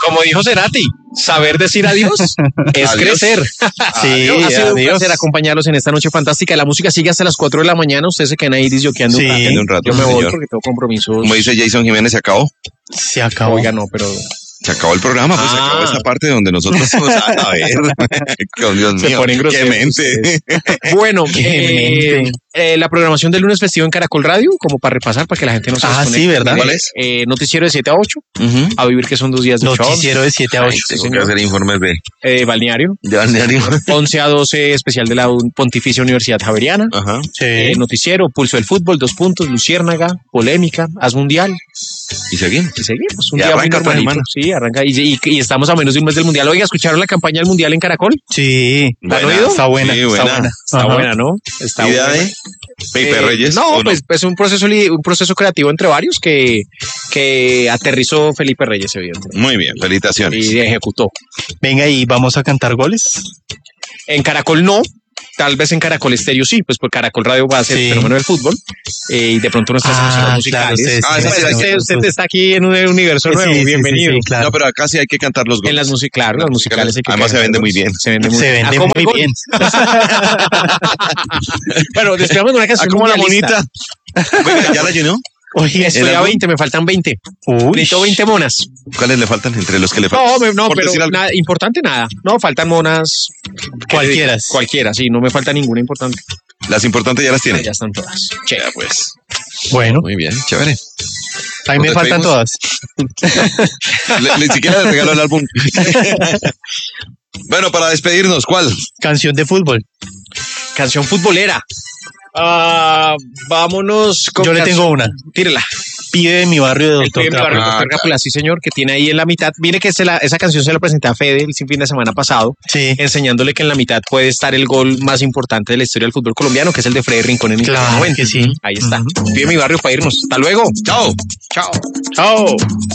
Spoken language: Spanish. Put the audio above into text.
Como dijo Cerati, saber decir adiós es crecer. Sí, Ha sido un placer acompañarlos en esta noche fantástica. La música sigue hasta las 4 de la mañana. Ustedes se quedan ahí disjoqueando un rato. Yo me voy señor. porque tengo compromisos. Como dice Jason Jiménez, se acabó. Se acabó. Oiga, no, pero... Se acabó el programa, pues se acabó esta parte donde nosotros vamos a ver. Dios Se mío, ponen qué groseros mente. Bueno, la programación del lunes festivo en Caracol Radio, como para repasar, para que la gente no se desconecte. Sí, ¿verdad? ¿Cuál es? Noticiero de 7 a 8. Ujú. A vivir que son 2 días de show. Noticiero de 7 a 8. Tengo que hacer informes de Balneario. balneario. 11 a 12, especial de la Pontificia Universidad Javeriana. Ajá. Sí. Noticiero, Pulso del Fútbol, 2 puntos, Luciérnaga, Polémica, Haz Mundial. Y seguimos. Y seguimos. Un Ya día muy arranca otra normalito. semana. Sí, arranca. Y estamos a menos de un mes del Mundial. Oiga, ¿escucharon la campaña del Mundial en Caracol? Sí. ¿La han oído? Está buena. Sí, Está buena. buena. Está Ajá. buena, ¿no? Está ¿Idea buena. de Pepe Reyes? No, ¿o pues un proceso creativo entre varios que aterrizó Felipe Reyes, evidentemente. Muy bien, felicitaciones. Y ejecutó. Venga, y vamos a cantar goles. En Caracol no. Tal vez en Caracol Estéreo sí, pues por Caracol Radio va a ser el fenómeno del fútbol y de pronto nuestras emisoras musicales. Usted está aquí en un universo nuevo, bienvenido. Sí, claro. No, pero acá sí hay que cantar los goles. En las musicales, las musicales hay que Además se vende muy bien. Se vende muy Se bien. vende ¿Cómo muy el gol? bien. Bueno, despegamos una canción Como la mundialista. monita. Venga, ¿ya la llenó? Oye, Estoy a 20, me faltan 20. Necesito 20 monas. ¿Cuáles le faltan entre los que le faltan? No, Por pero decir algo. nada, importante nada. No, faltan monas. Cualquiera, sí, no me falta ninguna importante. Las importantes ya las tiene. Ya están todas. Che. Ya, pues. bueno, Muy bien, chévere. a mí me ¿Nos faltan despedimos? todas. Ni siquiera le regalo el álbum. Bueno, para despedirnos, ¿cuál? Canción de fútbol. Canción futbolera. Vámonos con Yo le canción. tengo una. Tírela. Pibe de mi barrio de El Doctor Pibe de mi barrio, Capra. Doctor Cápula, sí señor, que tiene ahí en la mitad. Mire que esa canción se la presenté a Fede el fin de semana pasado, Sí. enseñándole que en la mitad puede estar el gol más importante de la historia del fútbol colombiano, que es el de Freddy Rincón en el Claro 90. que sí. Ahí está. Ujú. Pibe de mi barrio para irnos. Hasta luego. Chao. Chao. Chao.